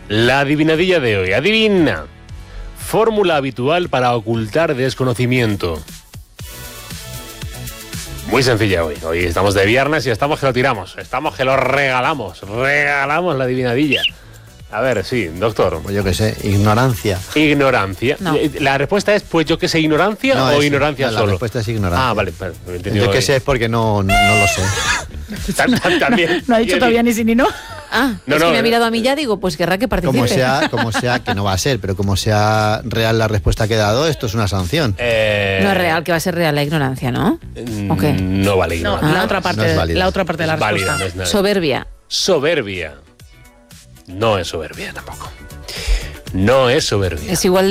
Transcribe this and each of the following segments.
La adivinadilla de hoy. Adivina. Fórmula habitual para ocultar desconocimiento. Muy sencilla hoy. Hoy estamos de viernes y estamos que lo tiramos. Estamos que lo regalamos. Regalamos la adivinadilla. A ver, sí, doctor. Pues yo qué sé, ignorancia. Ignorancia. No. La respuesta es, pues yo qué sé, ignorancia No, o es, ignorancia no, solo. La respuesta es ignorancia. Ah, vale. Me he entendido Yo qué bien. sé es porque no lo sé. También. No ha dicho todavía ni sí ni no. Ah, No, es no, que me ha mirado a mí ya, digo, pues querrá que participe. Como sea, que no va a ser, pero como sea real la respuesta que he dado, esto es una sanción. No es real, que va a ser real la ignorancia, ¿no? ¿O qué? No vale No, ignorancia. la otra parte, no es válida. la otra parte de la Es válida, respuesta. no es nada. Soberbia. Soberbia. No es soberbia tampoco. No es soberbia. Es igual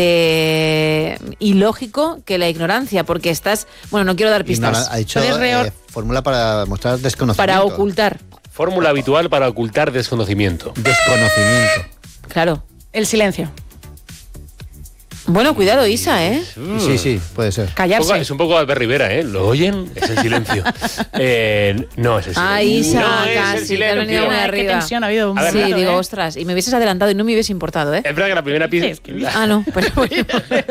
de ilógico que la ignorancia, porque estás... Bueno, no quiero dar pistas. Ha dicho Puedes fórmula para mostrar desconocimiento. Para ocultar. Fórmula habitual para ocultar desconocimiento. Desconocimiento. Claro. El silencio. Bueno, cuidado, Isa, ¿eh? Sí, puede ser. Callarse. Es un poco Albert Rivera, ¿eh? ¿Lo oyen? Es el silencio. No es el silencio. Ah, Isa, no es el casi, te ha venido silencio. muy Qué arriba. tensión ha habido un A ver, Sí, momento, digo, ¿eh? ostras, y me hubieses adelantado y no me hubiese importado, ¿eh? Es verdad que la primera Sí, pista... es que- Ah, no, pero bueno.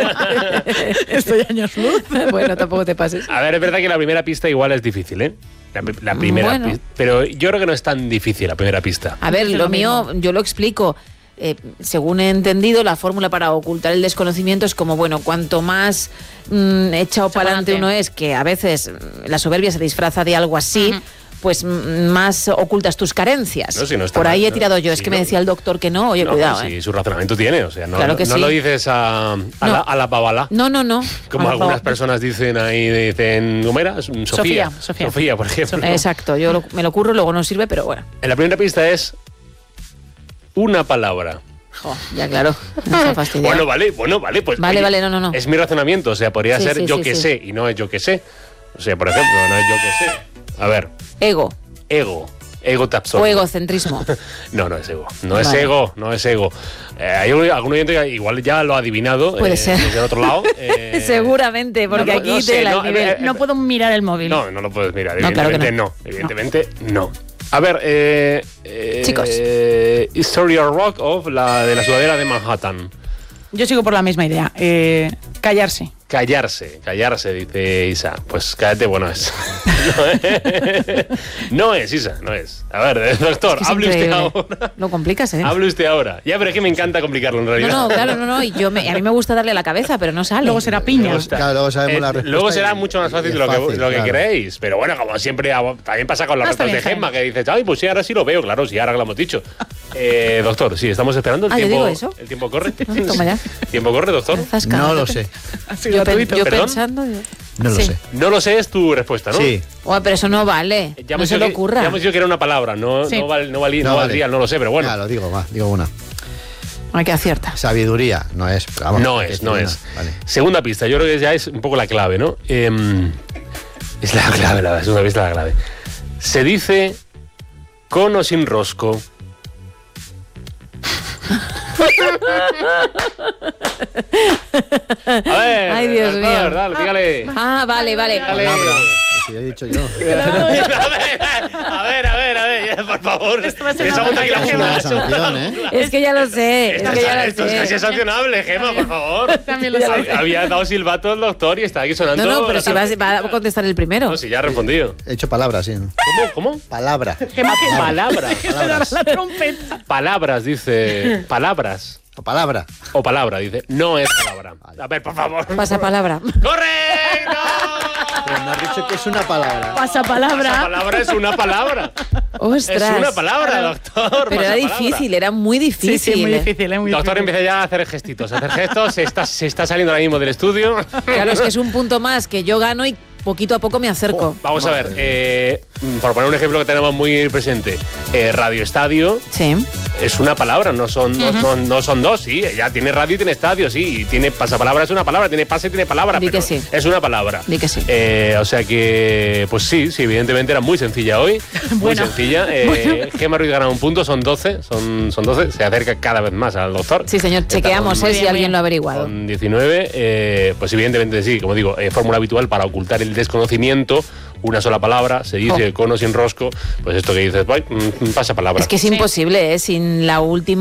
Estoy años luz. Bueno, tampoco te pases. A ver, es verdad que la primera pista igual es difícil, ¿eh? La primera Bueno. pista. Pero yo creo que no es tan difícil la primera pista. A ver, Es lo lo mío, yo lo explico. Según he entendido, la fórmula para ocultar el desconocimiento es como, bueno, cuanto más echado para adelante uno es, que a veces la soberbia se disfraza de algo así, pues más ocultas tus carencias. No, si no está Por ahí mal, he tirado yo. sí, Es que no. me decía el doctor que no. Oye, No, cuidado, sí, su razonamiento tiene, o sea, no, Claro que no sí. lo dices a la babalá. No. Como Ah, algunas personas dicen ahí, dicen, ¿cómo era? Sofía. Sofía. Por ejemplo. Exacto, me lo curro, luego no sirve, pero bueno. En la primera pista es una palabra. Jo, ya claro. Me está fastidiado. Bueno, vale, pues. Vale, oye, vale, no. Es mi razonamiento, o sea, podría Sí, ser sí, yo sí, que sí. sé y no es yo que sé. O sea, por ejemplo, no es yo que sé. A ver, Ego ego. Ego te absorbe. o egocentrismo. No es ego. No es Vale. ego, no es ego. Hay algún oyente que igual ya lo ha adivinado. Puede ser. Desde el otro lado. Seguramente, porque no, aquí no sé, te la no, nivel. No puedo mirar el móvil. No lo puedes mirar. No, claro que Evidentemente no. no. Evidentemente no. A ver, Chicos. History of Rock of de la sudadera de Manhattan. Yo sigo por la misma idea. Callarse. Callarse, dice Isa. Pues cállate, bueno es. No es, Isa, no es. A ver, doctor, Es que es hable usted increíble. ahora. Lo complicas, ¿eh? Hable usted ahora. Ya, pero es que me encanta complicarlo en realidad. No, claro, no. Y a mí me gusta darle a la cabeza, pero no sale. Luego será piña. Me gusta. Claro, luego sabemos la respuesta Luego será y- mucho más fácil y de es lo que, fácil, lo que claro. creéis. Pero bueno, como siempre, también pasa con las Está respuestas de bien, Gemma, que dices, ay, pues sí, ahora sí lo veo. Claro, sí, ahora que lo hemos dicho. Doctor, sí, estamos esperando. ¿yo digo eso? ¿El tiempo corre? Toma ya. ¿Tiempo corre, doctor? Zasca, No te lo pe- sé. Yo ¿Perdón? pensando... No lo Sí. sé. No lo sé, es tu respuesta, ¿no? Sí. Oh, pero eso no vale. Ya No hemos se dicho le ocurra. Ya hemos dicho que era una palabra, no, Sí. no, No valdría, vale. no lo sé, pero bueno. Ya, lo digo, digo una. Hay que aciertar. Sabiduría, no es. pero vamos, No que es, tiene no una. es. Vale. Segunda pista, yo creo que ya es un poco la clave, ¿no? Es la clave, la segunda pista es la clave. Se dice con o sin rosco. A ver, Ay, Dios doctor, mío. dale, dígale. Ah, vale. Dale. Palabra. Sí, he dicho yo. A ver, ya, por favor. Esto va a ser Esa una monta que la Es Gemma. una sanción, ¿eh? Es que ya lo sé. Esto es casi sancionable, Gemma, por favor. También lo sé. Había dado silbato el doctor y está aquí sonando. No, pero si va a contestar el primero. No, si ya ha respondido. He hecho palabras, sí. ¿Cómo? Palabra. Gemma, que Palabra. la trompeta. Palabras, dice. Palabras. O palabra. O palabra, dice. No es palabra. A ver, por favor. Pasa palabra. ¡Correcto! Pero me has dicho que es una palabra. Pasapalabra. Esa palabra es una palabra. Ostras. Es una palabra, doctor. Pero era pasapalabra. difícil, era muy difícil. Sí, muy difícil, muy Doctor, difícil. empieza ya a hacer gestitos. Se está saliendo ahora mismo del estudio. Claro, es que es un punto más que yo gano y poquito a poco me acerco. Vamos a ver, por poner un ejemplo que tenemos muy presente, Radio Estadio Sí. es una palabra, no son dos, sí, ya tiene radio y tiene estadio, sí, y tiene pasapalabra, es una palabra, tiene pase, tiene palabra, Di pero que sí. es una palabra. Di que sí. O sea que, pues sí, evidentemente era muy sencilla hoy, muy Bueno. sencilla. Gemma Ruiz gana un punto, son 12, se acerca cada vez más al doctor. Sí, señor, Está chequeamos con- si bien, alguien lo ha averiguado. Con 19, pues evidentemente sí, como digo, fórmula habitual para ocultar el desconocimiento, una sola palabra, se dice con o sin rosco, pues esto que dices, pasa palabra. Es que es imposible, ¿eh? Sin la última